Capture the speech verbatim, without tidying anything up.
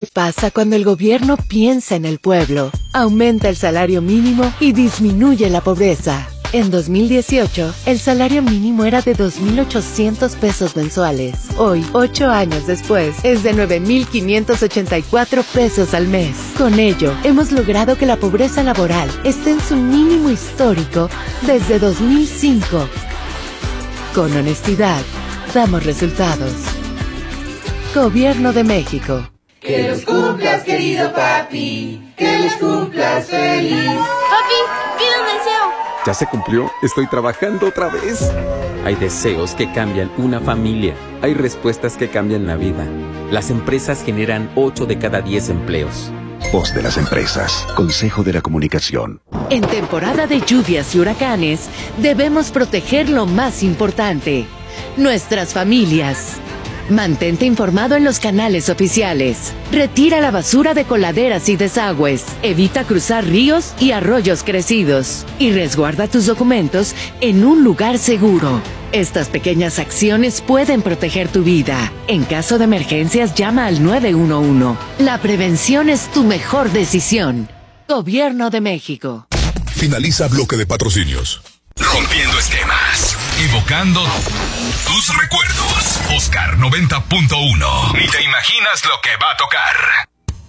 pasa cuando el gobierno piensa en el pueblo? Aumenta el salario mínimo y disminuye la pobreza. En dos mil dieciocho, el salario mínimo era de dos mil ochocientos pesos mensuales. Hoy, ocho años después, es de nueve mil quinientos ochenta y cuatro pesos al mes. Con ello, hemos logrado que la pobreza laboral esté en su mínimo histórico desde dos mil cinco. Con honestidad, damos resultados. Gobierno de México. Que los cumplas, querido papi. Que los cumplas feliz. Papi, pide un deseo. ¿Ya se cumplió? Estoy trabajando otra vez. Hay deseos que cambian una familia. Hay respuestas que cambian la vida. Las empresas generan ocho de cada diez empleos. Voz de las empresas. Consejo de la Comunicación. En temporada de lluvias y huracanes, debemos proteger lo más importante: nuestras familias. Mantente informado en los canales oficiales. Retira la basura de coladeras y desagües. Evita cruzar ríos y arroyos crecidos. Y resguarda tus documentos en un lugar seguro. Estas pequeñas acciones pueden proteger tu vida. En caso de emergencias, llama al nueve uno uno. La prevención es tu mejor decisión. Gobierno de México. Finaliza bloque de patrocinios. Rompiendo esquemas. Evocando tus recuerdos. Oscar noventa punto uno. Ni te imaginas lo que va a tocar.